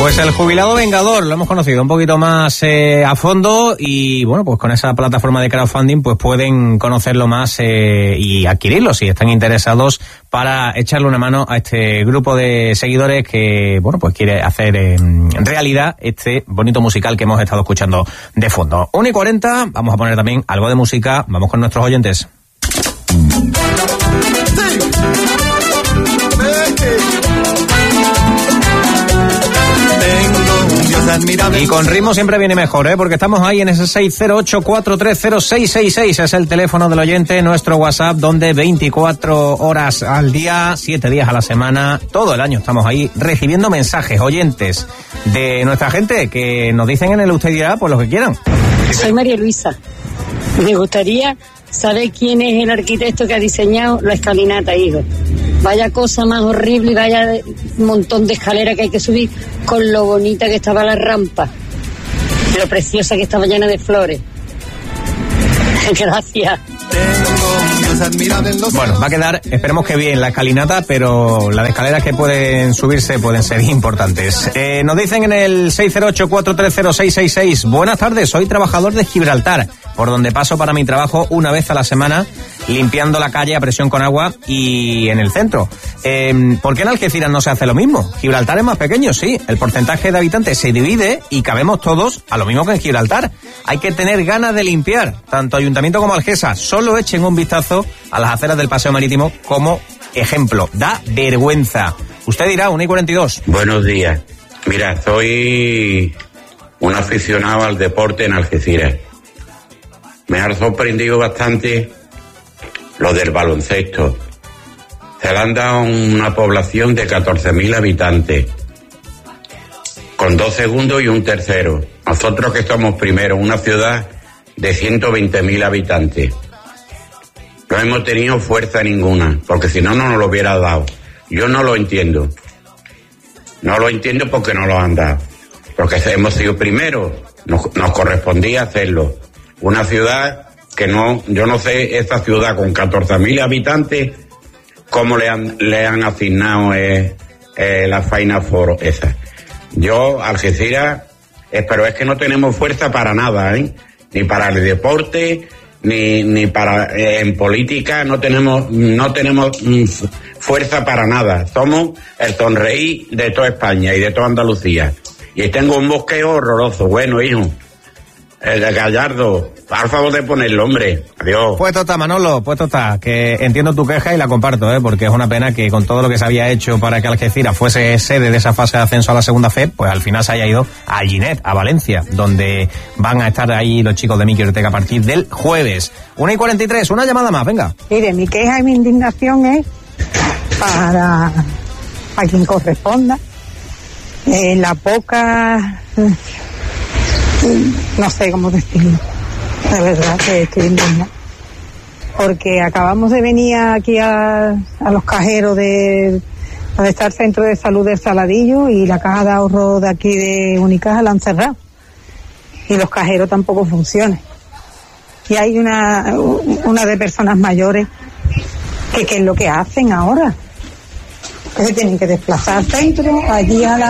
Pues el jubilado vengador, lo hemos conocido un poquito más a fondo y bueno, pues con esa plataforma de crowdfunding pues pueden conocerlo más y adquirirlo si están interesados para echarle una mano a este grupo de seguidores que, bueno, pues quiere hacer en realidad este bonito musical que hemos estado escuchando de fondo. 1:40, vamos a poner también algo de música, vamos con nuestros oyentes. Y con ritmo siempre viene mejor, porque estamos ahí en ese 608-430-666, es el teléfono del oyente, nuestro WhatsApp, donde 24 horas al día, 7 días a la semana, todo el año estamos ahí recibiendo mensajes, oyentes de nuestra gente que nos dicen en el Usted Dirá, pues lo que quieran. Soy María Luisa. Me gustaría saber quién es el arquitecto que ha diseñado la escalinata, hijo. Vaya cosa más horrible y vaya un montón de escaleras que hay que subir con lo bonita que estaba la rampa, lo preciosa que estaba llena de flores. Gracias. Bueno, va a quedar, esperemos que bien la escalinata, pero las escaleras que pueden subirse pueden ser importantes. Nos dicen en el 608-430-666, buenas tardes, soy trabajador de Gibraltar, por donde paso para mi trabajo una vez a la semana, limpiando la calle a presión con agua y en el centro. ¿Por qué en Algeciras no se hace lo mismo? Gibraltar es más pequeño, sí, el porcentaje de habitantes se divide y cabemos todos a lo mismo que en Gibraltar. Hay que tener ganas de limpiar, tanto Ayuntamiento como Algesa, solo echen un vistazo a las aceras del Paseo Marítimo como ejemplo. Da vergüenza. Usted dirá, 1:42. Buenos días. Mira, soy un aficionado al deporte en Algeciras. Me ha sorprendido bastante lo del baloncesto. Se le han dado una población de 14.000 habitantes, con 2 segundos y un tercero. Nosotros que somos primero, una ciudad de 120.000 habitantes. No hemos tenido fuerza ninguna, porque si no, no nos lo hubiera dado. Yo no lo entiendo. No lo entiendo porque no lo han dado. Porque hemos sido primero, nos correspondía hacerlo. Una ciudad que no, yo no sé, esta ciudad con 14.000 habitantes, cómo le han asignado la Final Four esa. Yo, Algeciras, pero es que no tenemos fuerza para nada, ni para el deporte, ni para en política no tenemos fuerza para nada. Somos el sonreír de toda España y de toda Andalucía. Y tengo un bosqueo horroroso. Bueno, hijo, el de Gallardo, al favor de ponerlo, hombre. Adiós. Puesto está, Manolo, puesto está. Que entiendo tu queja y la comparto, porque es una pena que con todo lo que se había hecho para que Algeciras fuese sede de esa fase de ascenso a la segunda FEP, pues al final se haya ido a Ginet, a Valencia, donde van a estar ahí los chicos de Miki Ortega a partir del jueves. 1:43, una llamada más, venga. Mire, mi queja y mi indignación es para quien corresponda. La poca... no sé cómo decirlo, de verdad que estoy indignada, porque acabamos de venir aquí a los cajeros donde está el centro de salud del Saladillo, y la caja de ahorro de aquí de Unicaja la han cerrado y los cajeros tampoco funcionan, y hay una de personas mayores que ¿qué es lo que hacen ahora? Que se tienen que desplazar al centro, allí a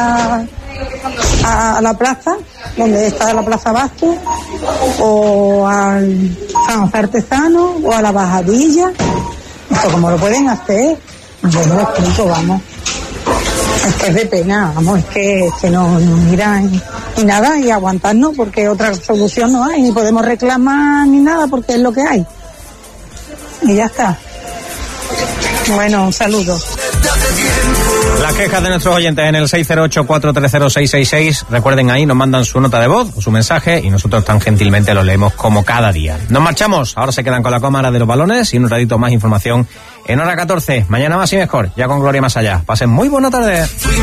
la plaza, donde está la Plaza Bastos, o al San José Artesano, o a la Bajadilla. Esto como lo pueden hacer, yo no lo explico, vamos. Es que es de pena, vamos, es que no miran y nada, y aguantarnos, porque otra solución no hay, ni podemos reclamar ni nada, porque es lo que hay. Y ya está. Bueno, un saludo. Las quejas de nuestros oyentes en el 608-430-666. Recuerden, ahí nos mandan su nota de voz o su mensaje y nosotros tan gentilmente lo leemos como cada día. Nos marchamos, ahora se quedan con la cámara de los balones y un ratito más información en hora 14. Mañana más y mejor, ya con Gloria más allá. Pasen muy buena tarde.